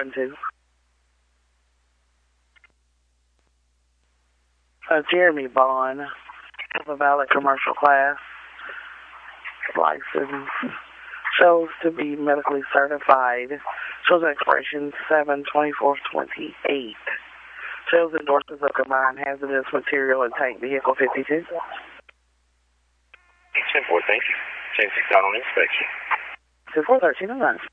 572. Jeremy Bond of a valid commercial class license. Shows to be medically certified. Shows expiration 7/24/28. Shows endorsements of combined hazardous material and tank vehicle 52. 10-4, thank you. James McDonald inspection. 241309.